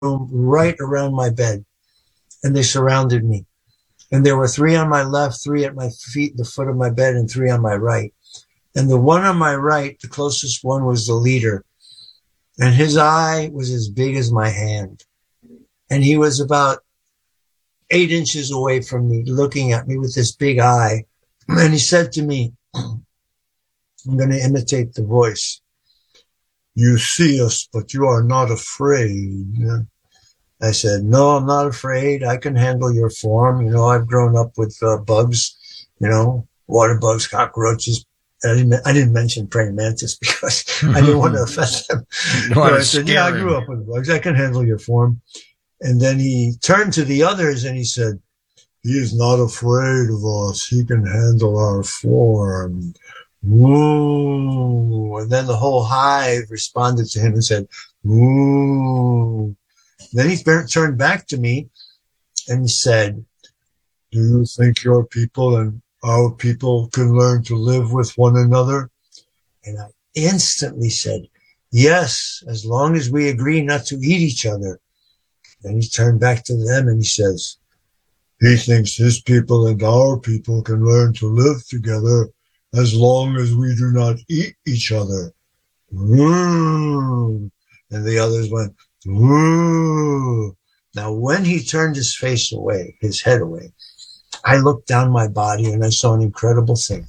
room right around my bed, and they surrounded me. And there were three on my left, three at my feet, the foot of my bed, and three on my right. And the one on my right, the closest one, was the leader. And his eye was as big as my hand. And he was about 8 inches away from me, looking at me with this big eye. And he said to me, I'm going to imitate the voice. You see us, but you are not afraid. I said, no, I'm not afraid. I can handle your form. I've grown up with bugs, water bugs, cockroaches. I didn't mention praying mantis because I didn't want to offend them. So I said, yeah, I grew up with bugs. I can handle your form. And then he turned to the others and he said, he is not afraid of us. He can handle our form. Woo. And then the whole hive responded to him and said, woo. Then he turned back to me and he said, do you think your people and our people can learn to live with one another? And I instantly said, yes, as long as we agree not to eat each other. Then he turned back to them and he says, he thinks his people and our people can learn to live together as long as we do not eat each other. And the others went, Woo. Now, when he turned his face away, his head away, I looked down my body and I saw an incredible thing.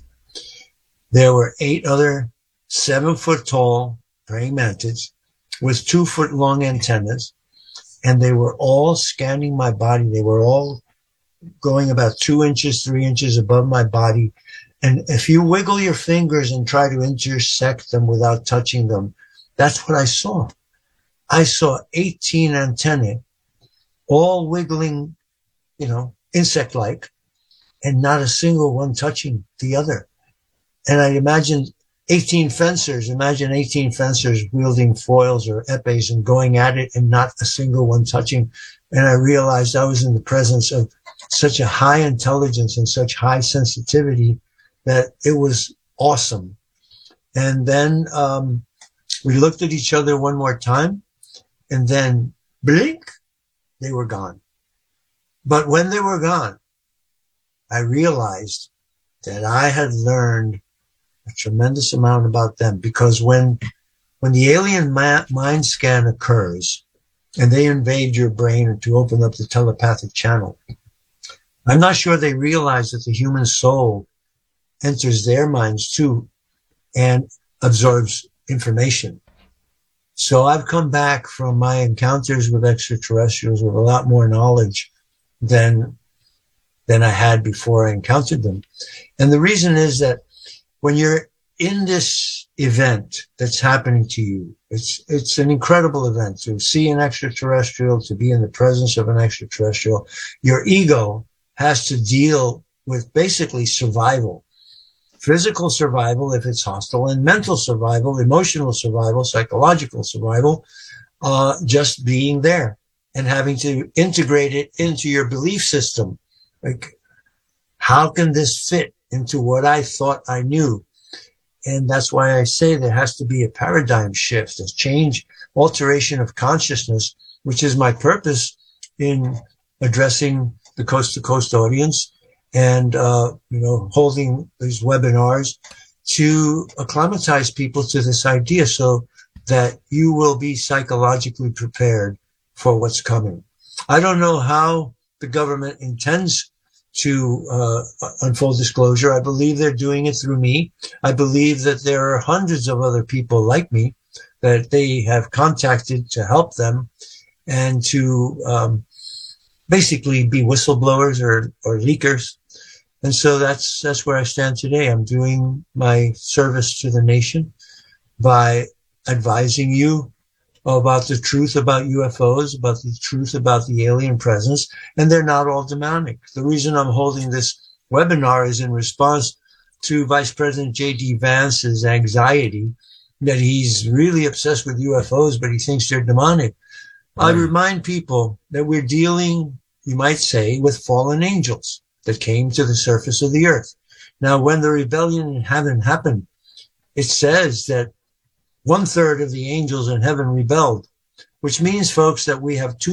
There were 8 other 7-foot tall praying mantids with 2-foot long antennas, and they were all scanning my body. They were all going about 2 inches, 3 inches above my body. And if you wiggle your fingers and try to intersect them without touching them, that's what I saw. I saw 18 antennae, all wiggling, insect-like, and not a single one touching the other. And I imagined 18 fencers. Imagine 18 fencers wielding foils or epées and going at it and not a single one touching. And I realized I was in the presence of such a high intelligence and such high sensitivity that it was awesome. And then we looked at each other one more time, and then blink, they were gone. But when they were gone, I realized that I had learned a tremendous amount about them, because when the alien mind scan occurs and they invade your brain to open up the telepathic channel, I'm not sure they realize that the human soul enters their minds too and absorbs information. So I've come back from my encounters with extraterrestrials with a lot more knowledge than I had before I encountered them. And the reason is that when you're in this event that's happening to you, it's an incredible event to see an extraterrestrial, to be in the presence of an extraterrestrial. Your ego has to deal with basically survival. Physical survival, if it's hostile, and mental survival, emotional survival, psychological survival, just being there and having to integrate it into your belief system. Like, how can this fit into what I thought I knew? And that's why I say there has to be a paradigm shift, a change, alteration of consciousness, which is my purpose in addressing the coast to coast audience and, holding these webinars to acclimatize people to this idea so that you will be psychologically prepared for what's coming. I don't know how the government intends to on full disclosure. I believe they're doing it through me. I believe that there are hundreds of other people like me that they have contacted to help them and to basically be whistleblowers or leakers. And so that's where I stand today. I'm doing my service to the nation by advising you about the truth about UFOs, about the truth about the alien presence, and they're not all demonic. The reason I'm holding this webinar is in response to Vice President J.D. Vance's anxiety that he's really obsessed with UFOs, but he thinks they're demonic. I remind people that we're dealing, you might say, with fallen angels that came to the surface of the earth. Now, when the rebellion in heaven happened, it says that 1/3 of the angels in heaven rebelled. which means, folks, that we have two